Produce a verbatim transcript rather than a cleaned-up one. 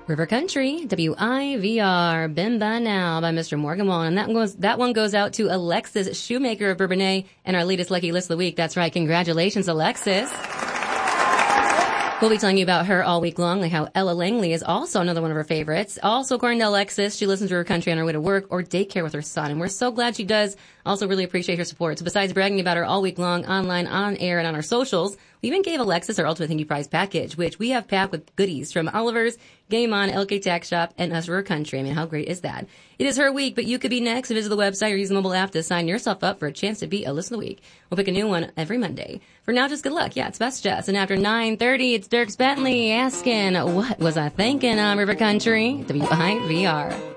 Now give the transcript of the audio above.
River Country, W I V R, Been By Now by Mister Morgan Wallen. And that one goes, that one goes out to Alexis Shoemaker of Bourbonnais and our latest Lucky List of the Week. That's right. Congratulations, Alexis. We'll be telling you about her all week long, like how Ella Langley is also another one of her favorites. Also, according to Alexis, she listens to River Country on her way to work or daycare with her son, and we're so glad she does. Also really appreciate her support. So besides bragging about her all week long, online, on air, and on our socials, we even gave Alexis our Ultimate Thank You Prize package, which we have packed with goodies from Oliver's, Game On, L K Tax Shop, and us River Country. I mean, how great is that? It is her week, but you could be next. Visit the website or use the mobile app to sign yourself up for a chance to be a Listen of the Week. We'll pick a new one every Monday. For now, just good luck. Yeah, it's Best Jess. And after nine thirty, it's Dirk Bentley asking, what was I thinking on River Country? W I V R.